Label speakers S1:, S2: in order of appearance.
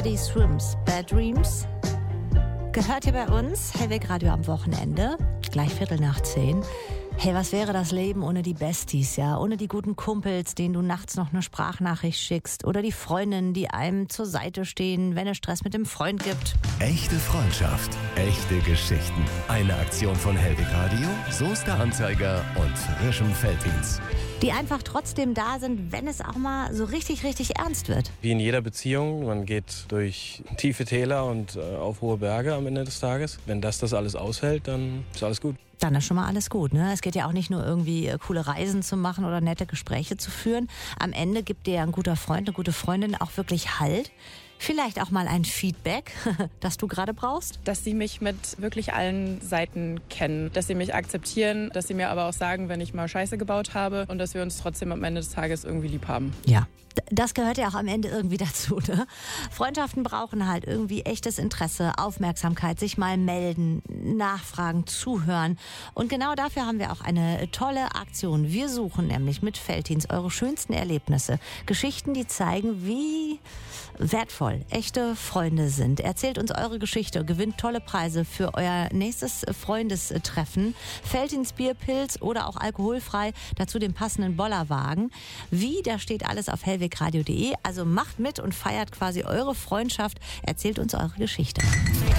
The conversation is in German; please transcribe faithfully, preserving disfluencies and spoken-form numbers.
S1: Teddy Swims, Bad Dreams. Gehört hier bei uns, Hellweg Radio am Wochenende, gleich Viertel nach zehn. Hey, was wäre das Leben ohne die Besties, ja? Ohne die guten Kumpels, denen du nachts noch eine Sprachnachricht schickst. Oder die Freundinnen, die einem zur Seite stehen, wenn es Stress mit dem Freund gibt.
S2: Echte Freundschaft, echte Geschichten. Eine Aktion von Hellweg Radio, Soester Anzeiger und Frischem Veltins.
S1: Die einfach trotzdem da sind, wenn es auch mal so richtig, richtig ernst wird.
S3: Wie in jeder Beziehung, man geht durch tiefe Täler und äh, auf hohe Berge am Ende des Tages. Wenn das das alles aushält, dann ist alles gut.
S1: Dann ist schon mal alles gut, ne? Es geht ja auch nicht nur irgendwie äh, coole Reisen zu machen oder nette Gespräche zu führen. Am Ende gibt dir ein guter Freund, eine gute Freundin auch wirklich Halt. Vielleicht auch mal ein Feedback, das du gerade brauchst.
S4: Dass sie mich mit wirklich allen Seiten kennen, dass sie mich akzeptieren, dass sie mir aber auch sagen, wenn ich mal Scheiße gebaut habe und dass wir uns trotzdem am Ende des Tages irgendwie lieb haben.
S1: Ja. Das gehört ja auch am Ende irgendwie dazu, ne? Freundschaften brauchen halt irgendwie echtes Interesse, Aufmerksamkeit, sich mal melden, nachfragen, zuhören. Und genau dafür haben wir auch eine tolle Aktion. Wir suchen nämlich mit Veltins eure schönsten Erlebnisse. Geschichten, die zeigen, wie wertvoll echte Freunde sind. Erzählt uns eure Geschichte, gewinnt tolle Preise für euer nächstes Freundestreffen. Veltins Bierpilz oder auch alkoholfrei, dazu den passenden Bollerwagen. Wie, da steht alles auf hellweg radio punkt de. Also macht mit und feiert quasi eure Freundschaft. Erzählt uns eure Geschichte.